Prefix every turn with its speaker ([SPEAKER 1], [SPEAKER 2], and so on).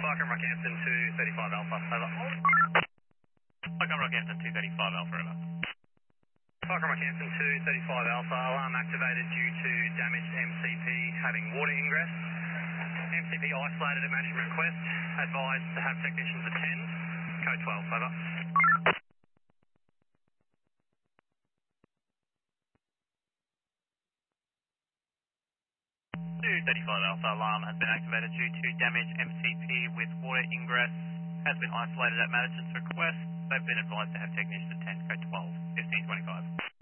[SPEAKER 1] Falcon Rockhampton 235 Alpha, over.
[SPEAKER 2] Falcon Rockhampton 235 Alpha, over.
[SPEAKER 1] Falcon Rockhampton 235 Alpha, alarm activated due to damaged MCP having water ingress. MCP isolated at management request, advised to have technicians attend, code 12, over.
[SPEAKER 2] 235 Alpha, alarm has been activated due to damage MCP with water ingress, has been isolated at management's request. They've been advised to have technicians attend, code 12, 1525.